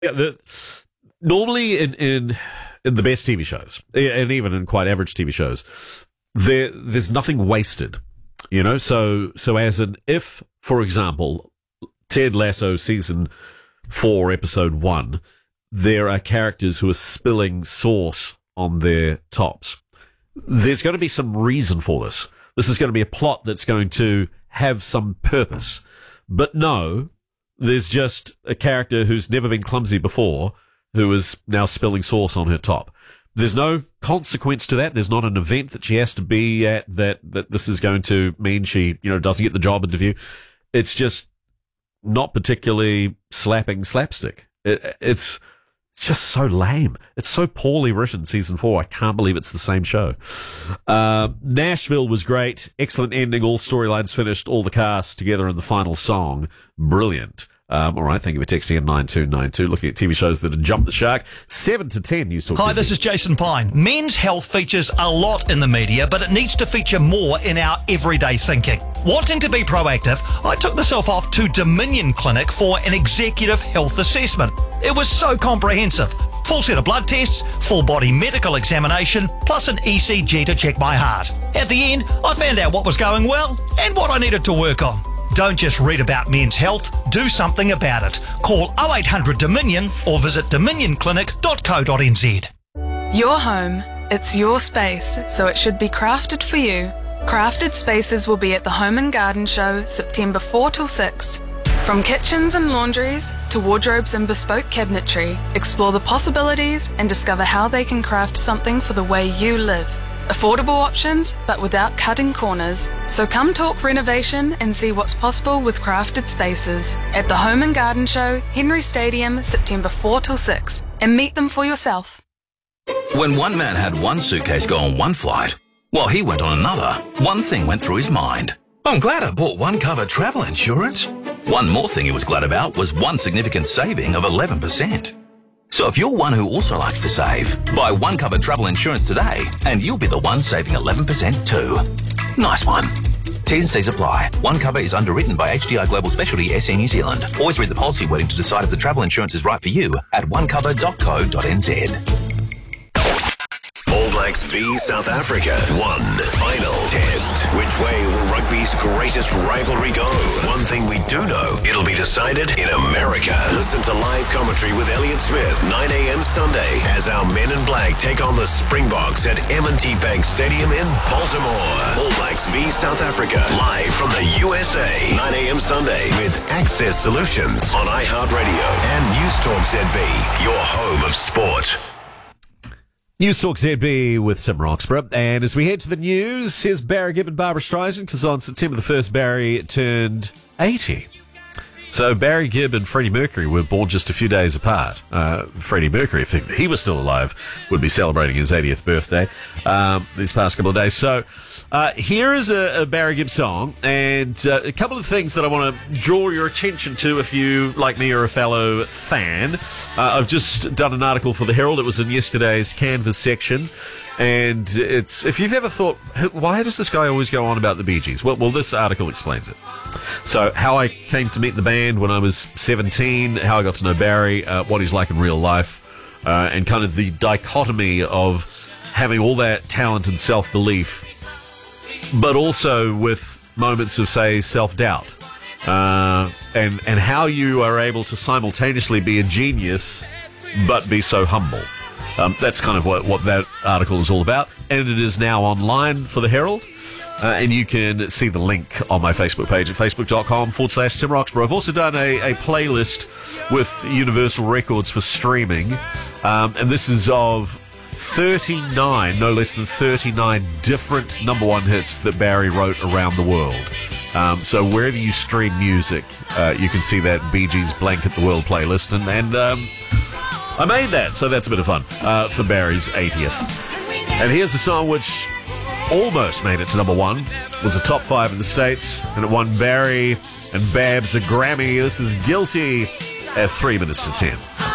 Normally in the best TV shows, and even in quite average TV shows, there's nothing wasted, you know. So as in, if, for example, Ted Lasso season 4, episode 1, there are characters who are spilling sauce on their tops. There's going to be some reason for this. This is going to be a plot that's going to have some purpose. But no, there's just a character who's never been clumsy before who is now spilling sauce on her top. There's no consequence to that. There's not an event that she has to be at that this is going to mean she, doesn't get the job interview. It's just not particularly slapping slapstick. It's just so lame. It's so poorly written, season 4. I can't believe it's the same show. Nashville was great. Excellent ending. All storylines finished. All the cast together in the final song. Brilliant. All right, thank you for texting in 9292, looking at TV shows that have jumped the shark. 7 to 10 News Talk. Hi, this is Jason Pine. Men's health features a lot in the media, but it needs to feature more in our everyday thinking. Wanting to be proactive, I took myself off to Dominion Clinic for an executive health assessment. It was so comprehensive. Full set of blood tests, full body medical examination, plus an ECG to check my heart. At the end, I found out what was going well and what I needed to work on. Don't just read about men's health, do something about it. Call 0800 Dominion or visit dominionclinic.co.nz. Your home, it's your space, so it should be crafted for you. Crafted Spaces will be at the Home and Garden Show September 4 till 6. From kitchens and laundries to wardrobes and bespoke cabinetry, explore the possibilities and discover how they can craft something for the way you live. Affordable options, but without cutting corners. So come talk renovation and see what's possible with Crafted Spaces at the Home and Garden Show, Henry Stadium, September 4 till 6. And meet them for yourself. When one man had one suitcase go on one flight, while he went on another, one thing went through his mind. I'm glad I bought One Cover travel insurance. One more thing he was glad about was one significant saving of 11%. So if you're one who also likes to save, buy One Cover travel insurance today and you'll be the one saving 11% too. Nice one. T's and C's apply. One Cover is underwritten by HDI Global Specialty SE New Zealand. Always read the policy wording to decide if the travel insurance is right for you at onecover.co.nz. All Blacks v South Africa. One final test. Which way will rugby's greatest rivalry go? One thing we do know, it'll be decided in America. Listen to live commentary with Elliot Smith, 9 a.m. Sunday, as our men in black take on the Springboks at M&T Bank Stadium in Baltimore. All Blacks v South Africa, live from the USA, 9 a.m. Sunday, with Access Solutions on iHeartRadio and News Talk ZB, your home of sport. News Talk ZB with Tim Roxburgh. And as we head to the news, here's Barry Gibb and Barbara Streisand, because on September the 1st, Barry turned 80. So Barry Gibb and Freddie Mercury were born just a few days apart. Freddie Mercury, if he was still alive, would be celebrating his 80th birthday these past couple of days. So here is a Barry Gibb song, and a couple of things that I want to draw your attention to if you, like me, are a fellow fan. I've just done an article for the Herald. It was in yesterday's Canvas section. And it's, if you've ever thought, why does this guy always go on about the Bee Gees? Well, this article explains it. So how I came to meet the band when I was 17, how I got to know Barry, what he's like in real life, and kind of the dichotomy of having all that talent and self-belief, but also with moments of, say, self-doubt, and how you are able to simultaneously be a genius but be so humble. That's kind of what that article is all about, and it is now online for the Herald, and you can see the link on my Facebook page at facebook.com/Tim Roxburgh. I've also done a playlist with Universal Records for streaming, and this is of 39, no less than 39 different number one hits that Barry wrote around the world. So wherever you stream music, you can see that Bee Gees Blanket the World playlist, and I made that, so that's a bit of fun for Barry's 80th. And here's a song which almost made it to number one, was a top 5 in the States, and it won Barry and Babs a Grammy. This is Guilty at 3 minutes to 10.